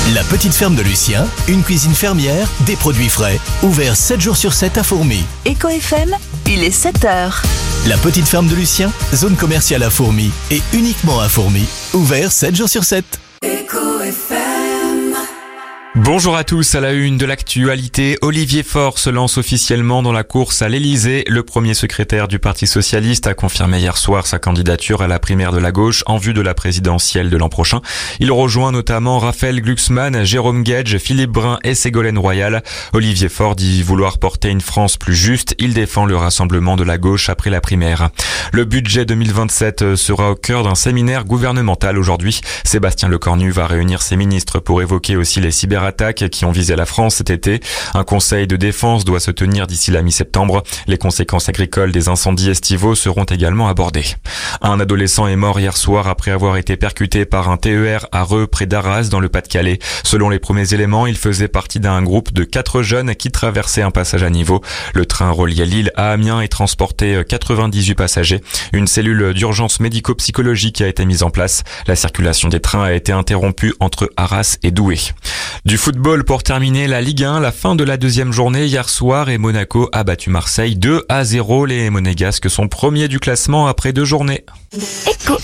La petite ferme de Lucien, une cuisine fermière, des produits frais. Ouvert 7 jours sur 7 à Fourmi. Éco FM, il est 7h. La petite ferme de Lucien, zone commerciale à Fourmi et uniquement à Fourmi. Ouvert 7 jours sur 7. Éco FM. Bonjour à tous, à la une de l'actualité, Olivier Faure se lance officiellement dans la course à l'Elysée. Le premier secrétaire du Parti Socialiste a confirmé hier soir sa candidature à la primaire de la gauche en vue de la présidentielle de l'an prochain. Il rejoint notamment Raphaël Glucksmann, Jérôme Guedj, Philippe Brun et Ségolène Royal. Olivier Faure dit vouloir porter une France plus juste. Il défend le rassemblement de la gauche après la primaire. Le budget 2027 sera au cœur d'un séminaire gouvernemental aujourd'hui. Sébastien Lecornu va réunir ses ministres pour évoquer aussi les cyberattaques qui ont visé la France cet été. Un conseil de défense doit se tenir d'ici la mi-septembre. Les conséquences agricoles des incendies estivaux seront également abordées. Un adolescent est mort hier soir après avoir été percuté par un TER à Reux près d'Arras dans le Pas-de-Calais. Selon les premiers éléments, il faisait partie d'un groupe de 4 jeunes qui traversaient un passage à niveau. Le train reliait Lille à Amiens et transportait 98 passagers. Une cellule d'urgence médico-psychologique a été mise en place. La circulation des trains a été interrompue entre Arras et Douai. Du football pour terminer la Ligue 1, la fin de la deuxième journée hier soir et Monaco a battu Marseille 2-0. Les Monégasques sont premiers du classement après 2 journées. Éco